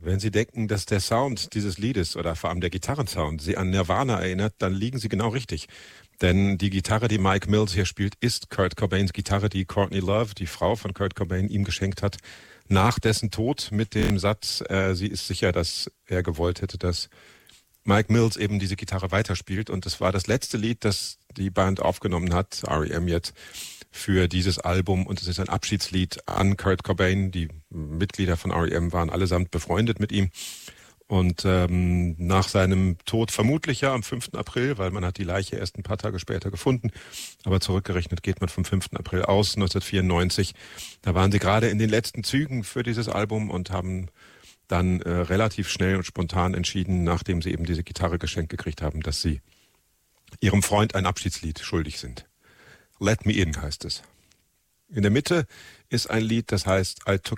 Wenn Sie denken, dass der Sound dieses Liedes oder vor allem der Gitarrensound Sie an Nirvana erinnert, dann liegen Sie genau richtig. Denn die Gitarre, die Mike Mills hier spielt, ist Kurt Cobains Gitarre, die Courtney Love, die Frau von Kurt Cobain, ihm geschenkt hat, nach dessen Tod mit dem Satz, sie ist sicher, dass er gewollt hätte, dass Mike Mills eben diese Gitarre weiterspielt. Und das war das letzte Lied, das die Band aufgenommen hat, R.E.M. jetzt, für dieses Album. Und es ist ein Abschiedslied an Kurt Cobain. Die Mitglieder von R.E.M. waren allesamt befreundet mit ihm. Und nach seinem Tod vermutlich ja am 5. April, weil man hat die Leiche erst ein paar Tage später gefunden, aber zurückgerechnet geht man vom 5. April aus, 1994. Da waren sie gerade in den letzten Zügen für dieses Album und haben dann relativ schnell und spontan entschieden, nachdem sie eben diese Gitarre geschenkt gekriegt haben, dass sie ihrem Freund ein Abschiedslied schuldig sind. Let Me In heißt es. In der Mitte ist ein Lied, das heißt I Took